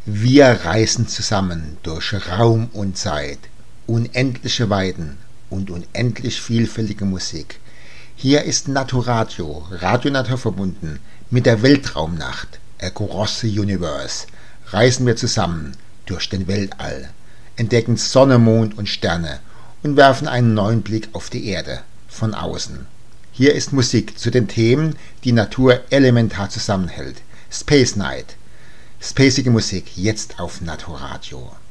Wir reisen zusammen durch Raum und Zeit, unendliche Weiden und unendlich vielfältige Musik. Hier ist Naturadio, Radio Natur verbunden mit der Weltraumnacht, Across the Universe. Reisen wir zusammen durch den Weltall, entdecken Sonne, Mond und Sterne und werfen einen neuen Blick auf die Erde von außen. Hier ist Musik zu den Themen, die Natur elementar zusammenhält. Space Night. Spacige Musik jetzt auf Naturadio.